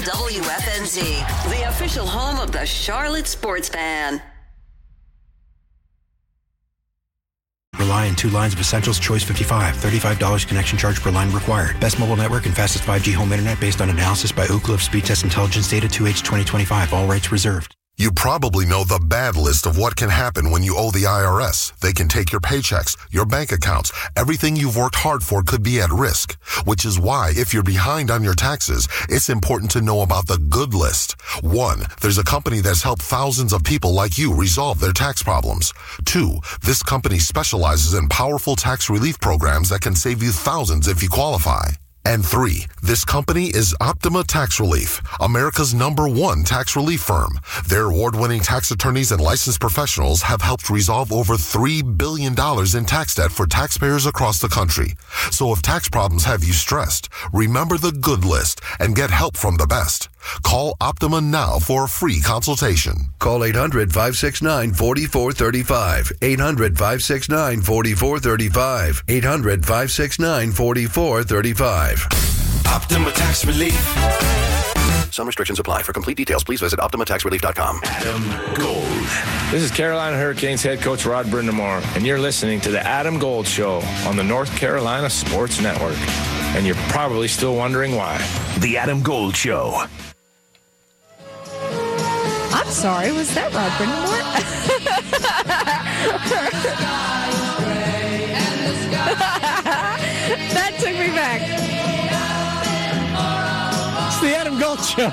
WFNZ, the official home of the Charlotte Sports Fan. Rely on 2 lines of Essentials Choice 55. $35 connection charge per line required. Best mobile network and fastest 5G home internet based on analysis by Ookla of Speed Test Intelligence data 2H 2025. All rights reserved. You probably know the bad list of what can happen when you owe the IRS. They can take your paychecks, your bank accounts. Everything you've worked hard for could be at risk, which is why if you're behind on your taxes, it's important to know about the good list. 1, there's a company that's helped thousands of people like you resolve their tax problems. 2, this company specializes in powerful tax relief programs that can save you thousands if you qualify. And 3, this company is Optima Tax Relief, America's #1 tax relief firm. Their award-winning tax attorneys and licensed professionals have helped resolve over $3 billion in tax debt for taxpayers across the country. So if tax problems have you stressed, remember the good list and get help from the best. Call Optima now for a free consultation. Call 800-569-4435. 800-569-4435. 800-569-4435. Optima Tax Relief. Some restrictions apply. For complete details, please visit OptimaTaxRelief.com. Adam Gold. This is Carolina Hurricanes head coach Rod Brindamore, and you're listening to the Adam Gold Show on the North Carolina Sports Network. And you're probably still wondering why. The Adam Gold Show. I'm sorry, was that Rod Brindamore? That took me back. It's the Adam Gold Show.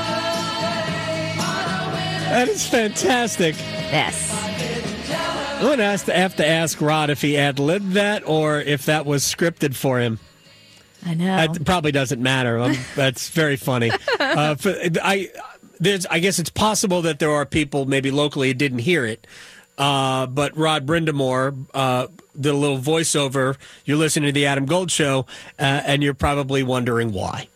That is fantastic. Yes. I'm going to have to ask Rod if he ad-libbed that or if that was scripted for him. I know. It probably doesn't matter. That's very funny. I guess it's possible that there are people maybe locally who didn't hear it. But Rod Brindamore did a little voiceover. You're listening to the Adam Gold Show, and you're probably wondering why.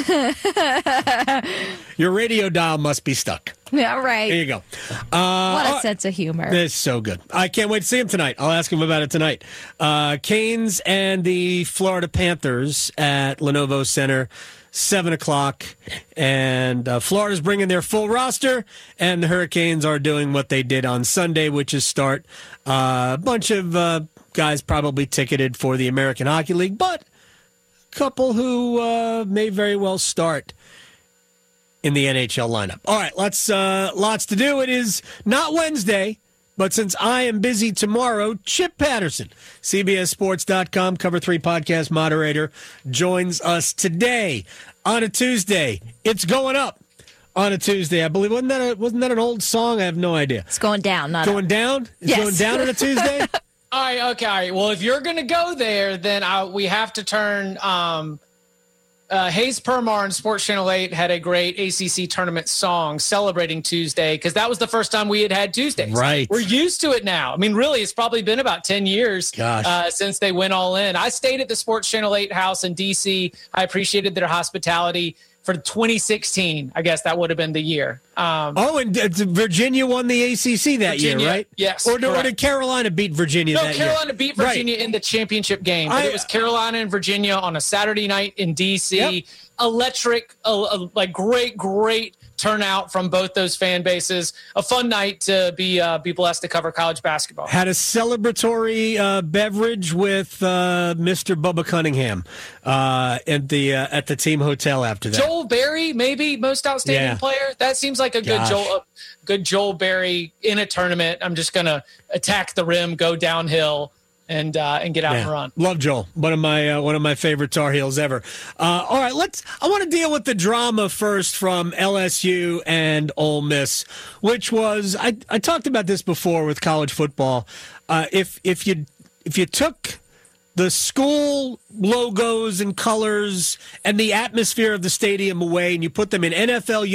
Your radio dial must be stuck. Yeah, right. There you go. What a sense of humor. That's so good. I can't wait to see him tonight. I'll ask him about it tonight. Canes and the Florida Panthers at Lenovo Center, 7 o'clock. And Florida's bringing their full roster, and the Hurricanes are doing what they did on Sunday, which is start a bunch of guys probably ticketed for the American Hockey League, but a couple who may very well start in the NHL lineup. All right, lots to do. It is not Wednesday, but since I am busy tomorrow, Chip Patterson, CBSSports.com, Cover 3 podcast moderator, joins us today on a Tuesday. It's going up on a Tuesday, I believe. Wasn't that an old song? I have no idea. It's going down, not going up. down? It's yes. going down on a Tuesday? All right, okay. Well, if you're going to go there, then we have to turn Hayes Permar on Sports Channel 8 had a great ACC tournament song celebrating Tuesday because that was the first time we had Tuesdays. Right. We're used to it now. I mean, really, it's probably been about 10 years since they went all in. I stayed at the Sports Channel 8 house in D.C. I appreciated their hospitality. For 2016, I guess that would have been the year. And Virginia won the ACC that year, right? Yes. Or did Carolina beat Virginia that year? No, Carolina beat Virginia in the championship game. But it was Carolina and Virginia on a Saturday night in D.C. Yep. Electric, great turnout from both those fan bases. A fun night to be blessed to cover college basketball. Had a celebratory beverage with Mr. Bubba Cunningham at the team hotel after that. Joel Berry, maybe most outstanding player. That seems like a good Joel Berry in a tournament. I'm just gonna attack the rim, go downhill, and get out and run. Love Joel. One of my favorite Tar Heels ever. All right, I want to deal with the drama first from LSU and Ole Miss, which was I talked about this before with college football. If you took the school logos and colors and the atmosphere of the stadium away and you put them in NFL